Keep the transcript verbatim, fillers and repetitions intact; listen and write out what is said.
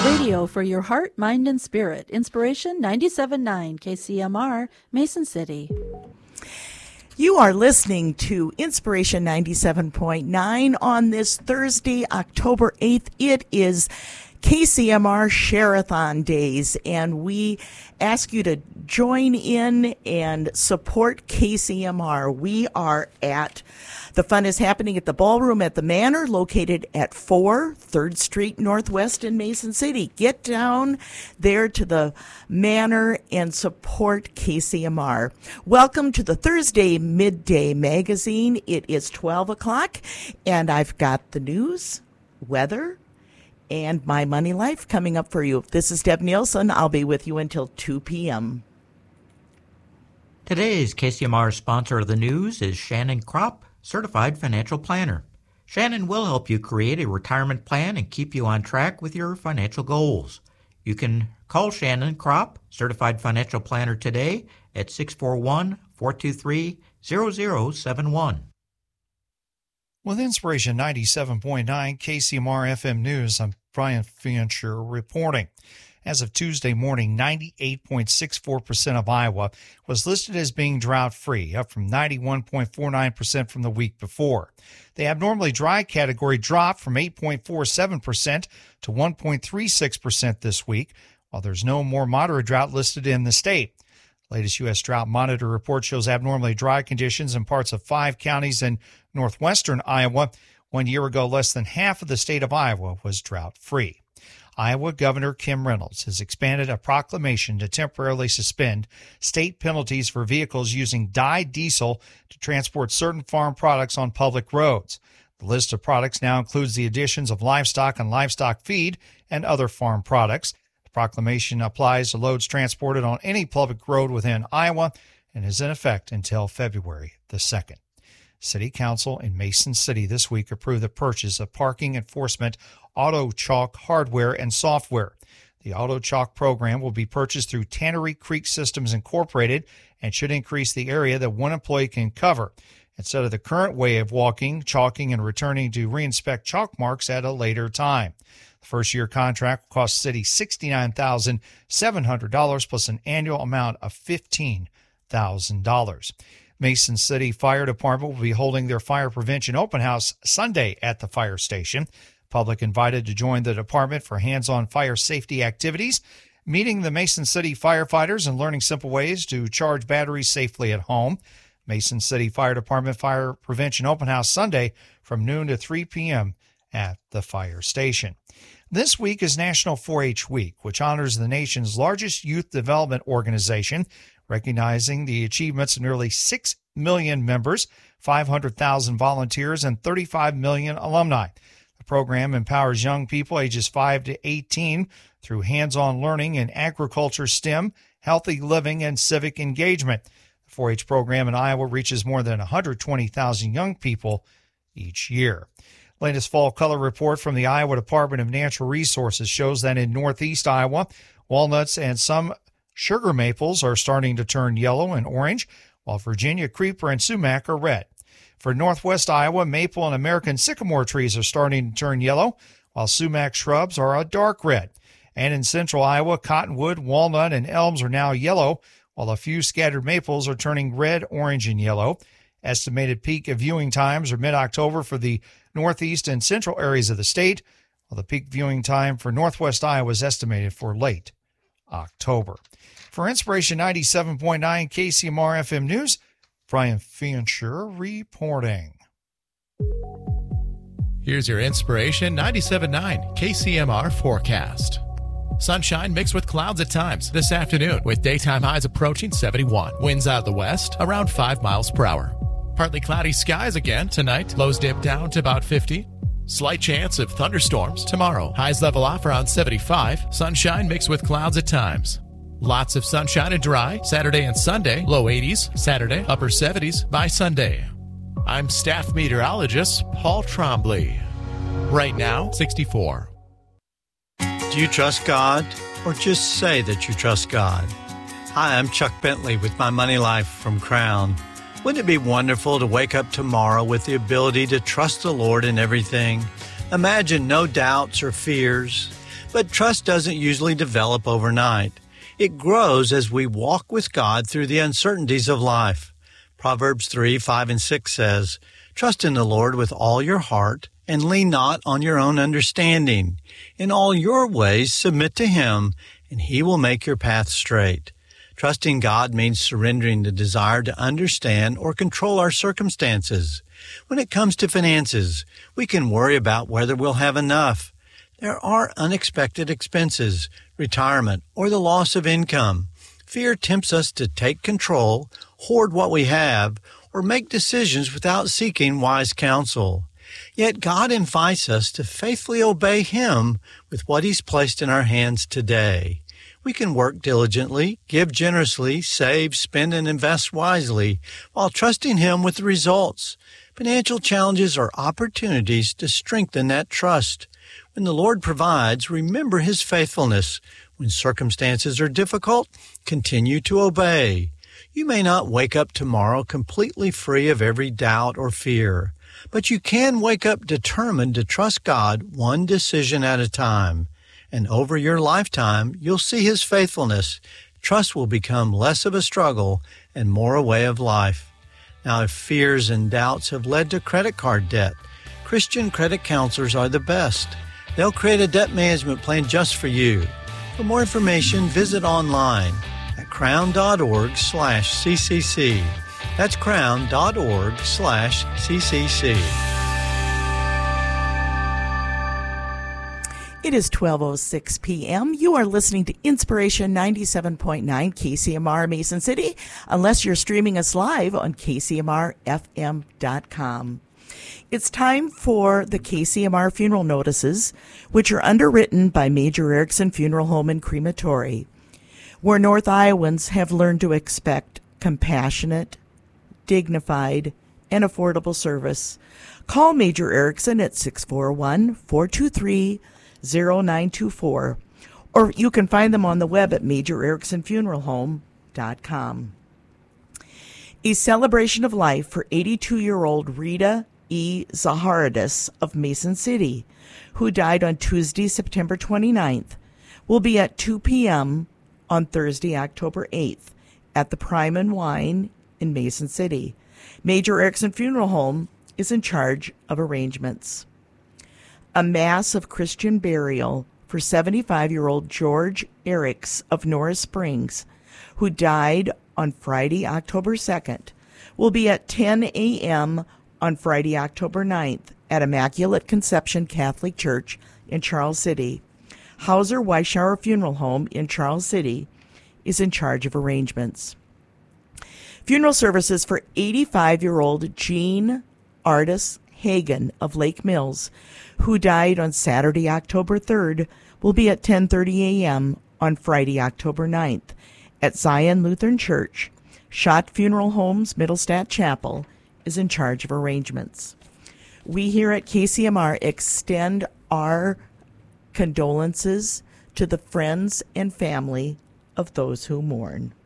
Radio for your heart, mind, and spirit. Inspiration ninety-seven point nine K C M R, Mason City. You are listening to Inspiration ninety-seven point nine on this Thursday, October eighth. It is K C M R Share-a-thon days, and we ask you to join in and support K C M R. We are at, the fun is happening at the Ballroom at the Manor, located at four third Street Northwest in Mason City. Get down there to the Manor and support K C M R. Welcome to the Thursday Midday Magazine. It is twelve o'clock, and I've got the news, weather, and My Money Life coming up for you. This is Deb Nielsen. I'll be with you until two p.m. Today's K C M R sponsor of the news is Shannon Kropp, Certified Financial Planner. Shannon will help you create a retirement plan and keep you on track with your financial goals. You can call Shannon Kropp, Certified Financial Planner, today at six four one, four two three, zero zero seven one. With Inspiration ninety-seven point nine K C M R F M News, I'm Brian Fincher reporting. As of Tuesday morning, ninety-eight point six four percent of Iowa was listed as being drought-free, up from ninety-one point four nine percent from the week before. The abnormally dry category dropped from eight point four seven percent to one point three six percent this week, while there's no more moderate drought listed in the state. The latest U S Drought Monitor report shows abnormally dry conditions in parts of five counties in northwestern Iowa. One year ago, less than half of the state of Iowa was drought-free. Iowa Governor Kim Reynolds has expanded a proclamation to temporarily suspend state penalties for vehicles using dyed diesel to transport certain farm products on public roads. The list of products now includes the additions of livestock and livestock feed and other farm products. The proclamation applies to loads transported on any public road within Iowa and is in effect until February the second. City Council in Mason City this week approved the purchase of parking enforcement Auto Chalk hardware and software. The Auto Chalk program will be purchased through Tannery Creek Systems Incorporated and should increase the area that one employee can cover, instead of the current way of walking, chalking, and returning to reinspect chalk marks at a later time. The first-year contract will cost City sixty-nine thousand seven hundred dollars plus an annual amount of fifteen thousand dollars. Mason City Fire Department will be holding their fire prevention open house Sunday at the fire station. Public invited to join the department for hands-on fire safety activities, meeting the Mason City firefighters and learning simple ways to charge batteries safely at home. Mason City Fire Department Fire Prevention Open House Sunday from noon to three p.m. at the fire station. This week is National four H Week, which honors the nation's largest youth development organization, recognizing the achievements of nearly six million members, five hundred thousand volunteers, and thirty-five million alumni. The program empowers young people ages five to eighteen through hands-on learning in agriculture, STEM, healthy living, and civic engagement. The four H program in Iowa reaches more than one hundred twenty thousand young people each year. Latest fall color report from the Iowa Department of Natural Resources shows that in northeast Iowa, walnuts and some sugar maples are starting to turn yellow and orange, while Virginia creeper and sumac are red. For northwest Iowa, maple and American sycamore trees are starting to turn yellow, while sumac shrubs are a dark red. And in central Iowa, cottonwood, walnut, and elms are now yellow, while a few scattered maples are turning red, orange, and yellow. Estimated peak of viewing times are mid-October for the northeast and central areas of the state, while the peak viewing time for northwest Iowa is estimated for late October. For Inspiration ninety-seven point nine K C M R F M News, Brian Fincher reporting. Here's your Inspiration ninety-seven point nine K C M R forecast. Sunshine mixed with clouds at times this afternoon, with daytime highs approaching seventy-one. Winds out of the west around five miles per hour. Partly cloudy skies again tonight. Lows dip down to about fifty. Slight chance of thunderstorms tomorrow. Highs level off around seventy-five. Sunshine mixed with clouds at times. Lots of sunshine and dry Saturday and Sunday. Low eighties Saturday, upper seventies by Sunday. I'm staff meteorologist Paul Trombley. Right now, sixty-four. Do you trust God, or just say that you trust God? Hi, I'm Chuck Bentley with My Money Life from Crown. Wouldn't it be wonderful to wake up tomorrow with the ability to trust the Lord in everything? Imagine no doubts or fears. But trust doesn't usually develop overnight. It grows as we walk with God through the uncertainties of life. Proverbs three, five, and six says, "Trust in the Lord with all your heart, and lean not on your own understanding. In all your ways submit to Him, and He will make your path straight." Trusting God means surrendering the desire to understand or control our circumstances. When it comes to finances, we can worry about whether we'll have enough. There are unexpected expenses, retirement, or the loss of income. Fear tempts us to take control, hoard what we have, or make decisions without seeking wise counsel. Yet God invites us to faithfully obey Him with what He's placed in our hands today. We can work diligently, give generously, save, spend, and invest wisely, while trusting Him with the results. Financial challenges are opportunities to strengthen that trust. When the Lord provides, remember His faithfulness. When circumstances are difficult, continue to obey. You may not wake up tomorrow completely free of every doubt or fear, but you can wake up determined to trust God one decision at a time. And over your lifetime, you'll see His faithfulness. Trust will become less of a struggle and more a way of life. Now, if fears and doubts have led to credit card debt, Christian credit counselors are the best. They'll create a debt management plan just for you. For more information, visit online at crown.org slash ccc. That's crown.org slash ccc. It is twelve oh six p.m. You are listening to Inspiration ninety-seven point nine K C M R Mason City, unless you're streaming us live on K C M R F M dot com. It's time for the K C M R funeral notices, which are underwritten by Major Erickson Funeral Home and Crematory, where North Iowans have learned to expect compassionate, dignified, and affordable service. Call Major Erickson at six four one, four two three, zero nine two four, or you can find them on the web at major erickson funeral home dot com. A celebration of life for eighty-two-year-old Rita E. Zaharadis of Mason City, who died on Tuesday, September twenty-ninth, will be at two p.m. on Thursday, October eighth, at the Prime and Wine in Mason City. Major Erickson Funeral Home is in charge of arrangements. A Mass of Christian burial for seventy-five-year-old George Ericks of Norris Springs, who died on Friday, October second, will be at ten a.m. on Friday, October ninth, at Immaculate Conception Catholic Church in Charles City. Hauser Weishauer Funeral Home in Charles City is in charge of arrangements. Funeral services for eighty-five-year-old Jean Artis Hagan of Lake Mills, who died on Saturday, October third, will be at ten thirty a.m. on Friday, October ninth, at Zion Lutheran Church. Schott Funeral Homes Middlestadt Chapel is in charge of arrangements. We here at K C M R extend our condolences to the friends and family of those who mourn.